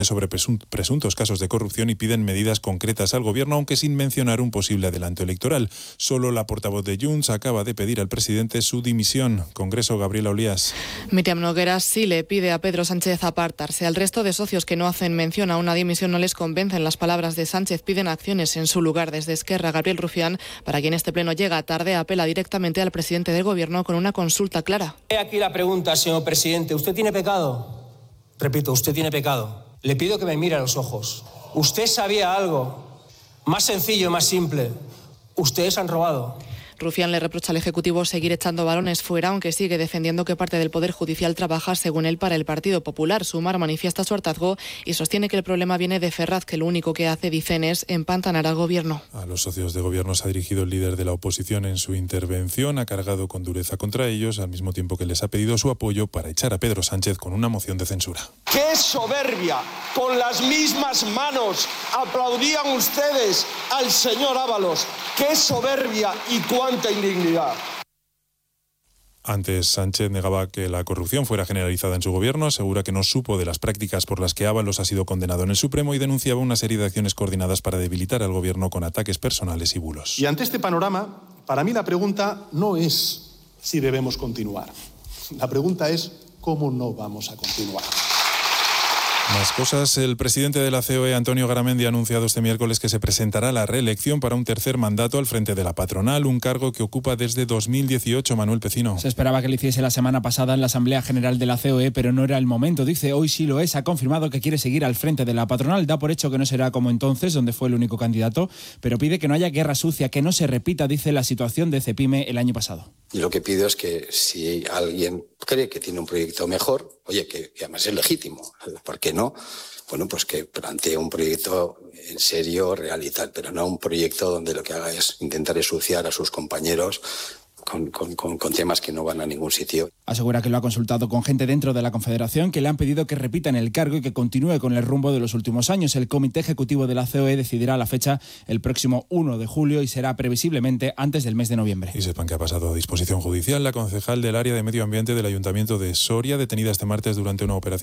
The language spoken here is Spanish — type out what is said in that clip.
sobre presuntos casos de corrupción y piden medidas concretas al gobierno, aunque sin mencionar un posible adelanto electoral. Solo la portavoz de Junts acaba de pedir al presidente su dimisión. Congreso, Gabriela Olías. Míriam Nogueras sí le pide a Pedro Sánchez apartarse. Al resto de socios que no hacen mención a una dimisión no les convencen las palabras de Sánchez. Piden acciones en su lugar. Desde Esquerra, Gabriel Rufián, para quien este pleno llega tarde, apela directamente al presidente del gobierno con una consulta clara. Aquí la pregunta, señor presidente. ¿Usted tiene pecado? Repito, usted tiene pecado. Le pido que me mire a los ojos. ¿Usted sabía algo? Más sencillo, más simple. Ustedes han robado. Rufián le reprocha al Ejecutivo seguir echando balones fuera, aunque sigue defendiendo que parte del Poder Judicial trabaja, según él, para el Partido Popular. Sumar manifiesta su hartazgo y sostiene que el problema viene de Ferraz, que lo único que hace, dicen, es empantanar al Gobierno. A los socios de Gobierno se ha dirigido el líder de la oposición en su intervención. Ha cargado con dureza contra ellos, al mismo tiempo que les ha pedido su apoyo para echar a Pedro Sánchez con una moción de censura. ¡Qué soberbia! Con las mismas manos aplaudían ustedes al señor Ábalos. ¡Qué soberbia y cuánta indignidad! Antes, Sánchez negaba que la corrupción fuera generalizada en su gobierno, asegura que no supo de las prácticas por las que Ábalos ha sido condenado en el Supremo y denunciaba una serie de acciones coordinadas para debilitar al gobierno con ataques personales y bulos. Y ante este panorama, para mí la pregunta no es si debemos continuar. La pregunta es cómo no vamos a continuar. Más cosas. El presidente de la COE, Antonio Garamendi, ha anunciado este miércoles que se presentará a la reelección para un tercer mandato al frente de la patronal, un cargo que ocupa desde 2018. Manuel Pecino. Se esperaba que lo hiciese la semana pasada en la Asamblea General de la COE, pero no era el momento. Dice, hoy sí lo es. Ha confirmado que quiere seguir al frente de la patronal. Da por hecho que no será como entonces, donde fue el único candidato, pero pide que no haya guerra sucia, que no se repita, dice, la situación de Cepime el año pasado. Y lo que pido es que si alguien cree que tiene un proyecto mejor, oye, que además es legítimo, ¿por qué no? Bueno, pues que plantee un proyecto en serio, real y tal, pero no un proyecto donde lo que haga es intentar ensuciar a sus compañeros con temas que no van a ningún sitio. Asegura que lo ha consultado con gente dentro de la Confederación que le han pedido que repita en el cargo y que continúe con el rumbo de los últimos años. El Comité Ejecutivo de la COE decidirá la fecha el próximo 1 de julio y será previsiblemente antes del mes de noviembre. Y sepan que ha pasado a disposición judicial la concejal del área de medio ambiente del Ayuntamiento de Soria, detenida este martes durante una operación